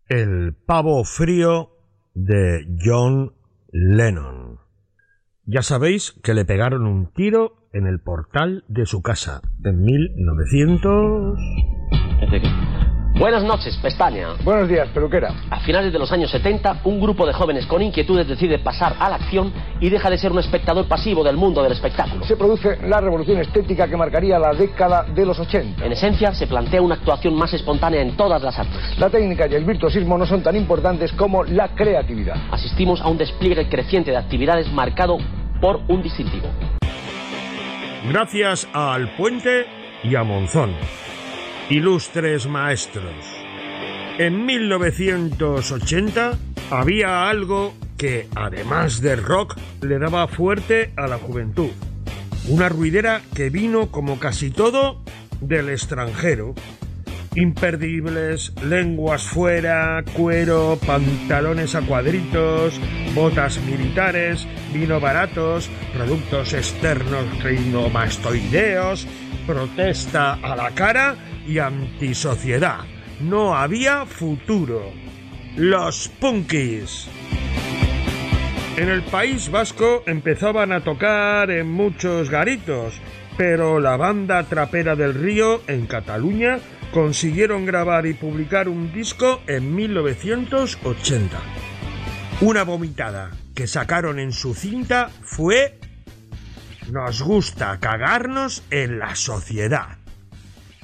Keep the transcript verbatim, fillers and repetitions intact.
El pavo frío de John Lennon. Ya sabéis que le pegaron un tiro en el portal de su casa en mil novecientos... Buenas noches, Pestaña. Buenos días, peluquera. A finales de los años setenta, un grupo de jóvenes con inquietudes decide pasar a la acción y deja de ser un espectador pasivo del mundo del espectáculo. Se produce la revolución estética que marcaría la década de los ochenta. En esencia, se plantea una actuación más espontánea en todas las artes. La técnica y el virtuosismo no son tan importantes como la creatividad. Asistimos a un despliegue creciente de actividades marcado por un distintivo. Gracias a Alpuente y a Monzón. Ilustres maestros. En mil novecientos ochenta había algo que, además del rock, le daba fuerte a la juventud. Una ruidera que vino, como casi todo, del extranjero. Imperdibles, lenguas fuera, cuero, pantalones a cuadritos, botas militares, vino baratos, productos externos rinomastoideos, protesta a la cara y antisociedad. No había futuro. Los punkis. En el País Vasco empezaban a tocar en muchos garitos, pero la banda Trapera del Río, en Cataluña, consiguieron grabar y publicar un disco en mil novecientos ochenta. Una vomitada que sacaron en su cinta fue: nos gusta cagarnos en la sociedad.